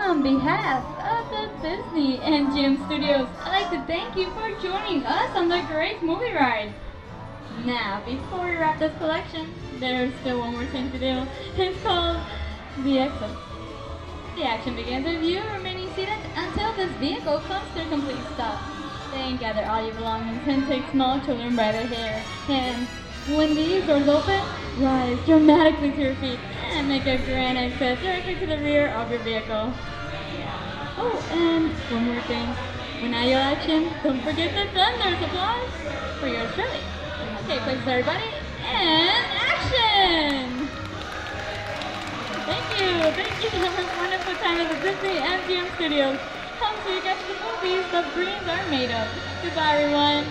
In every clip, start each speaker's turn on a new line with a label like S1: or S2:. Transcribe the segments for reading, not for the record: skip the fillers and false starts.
S1: On behalf of the Disney MGM Studios, I'd like to thank you for joining us on the Great Movie Ride. Now, before we wrap this collection, there's still one more thing to do. It's called the exit. The action begins with you remaining seated until this vehicle comes to a complete stop. Then gather all your belongings and take small children by the hands. When these doors open, rise dramatically to your feet and make a grand exit directly to the rear of your vehicle. Oh, and one more thing. When I yell action, don't forget the thunderous applause for yours truly. Okay, places everybody, and action! Thank you for a wonderful time at the Disney MGM Studios. Come so you get the movies the dreams are made of. Goodbye, everyone.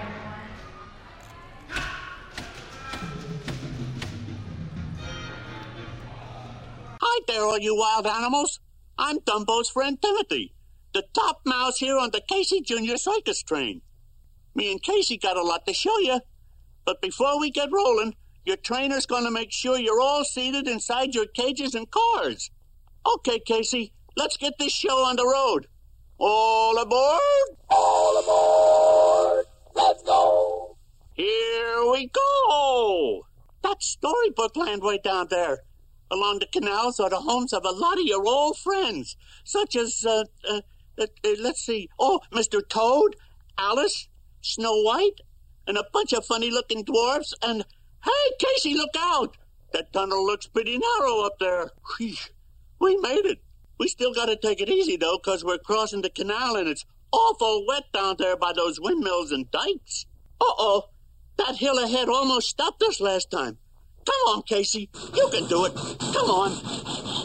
S2: Hi there, all you wild animals. I'm Dumbo's friend Timothy, the top mouse here on the Casey Jr. Circus train. Me and Casey got a lot to show you. But before we get rolling, your trainer's going to make sure you're all seated inside your cages and cars. Okay, Casey, let's get this show on the road. All aboard? All aboard! Let's go! Here we go! That's Storybook Land way down there. Along the canals are the homes of a lot of your old friends, such as, let's see, Mr. Toad, Alice, Snow White, and a bunch of funny-looking dwarfs, and, hey, Casey, look out! That tunnel looks pretty narrow up there. We made it. We still gotta take it easy, though, 'cause we're crossing the canal, and it's awful wet down there by those windmills and dikes. Uh-oh, that hill ahead almost stopped us last time. Come on, Casey. You can do it. Come on.